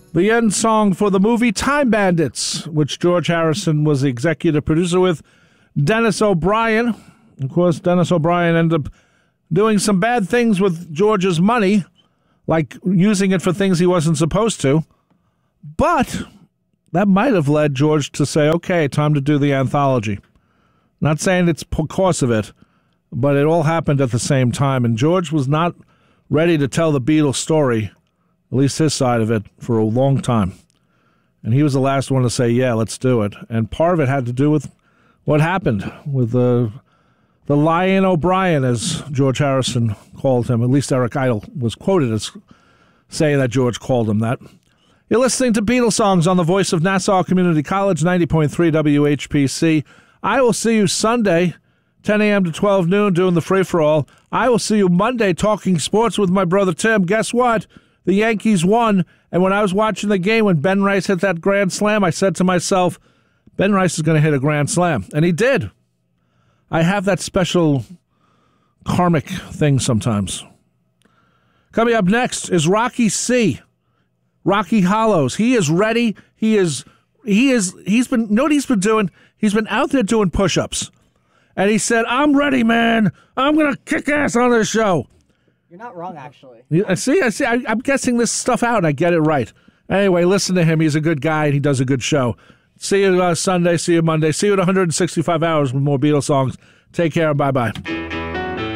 The end song for the movie Time Bandits, which George Harrison was the executive producer with Dennis O'Brien. Of course, Dennis O'Brien ended up doing some bad things with George's money, like using it for things he wasn't supposed to. But that might have led George to say, okay, time to do the anthology. Not saying it's because of it, but it all happened at the same time. And George was not ready to tell the Beatles story, at least his side of it, for a long time. And he was the last one to say, yeah, let's do it. And part of it had to do with what happened with the Lion O'Brien, as George Harrison called him. At least Eric Idle was quoted as saying that George called him that. You're listening to Beatles Songs on the voice of Nassau Community College, 90.3 WHPC. I will see you Sunday, 10 a.m. to 12 noon, doing the free-for-all. I will see you Monday talking sports with my brother Tim. Guess what? The Yankees won, and when I was watching the game, when Ben Rice hit that grand slam, I said to myself, Ben Rice is going to hit a grand slam. And he did. I have that special karmic thing sometimes. Coming up next is Rocky C. Rocky Hollows. He is ready. He's been, you know what he's been doing? He's been out there doing push-ups. And he said, I'm ready, man. I'm going to kick ass on this show. You're not wrong, actually. I see. I'm guessing this stuff out, and I get it right. Anyway, listen to him. He's a good guy, and he does a good show. See you Sunday. See you Monday. See you at 165 hours with more Beatles songs. Take care. Bye-bye.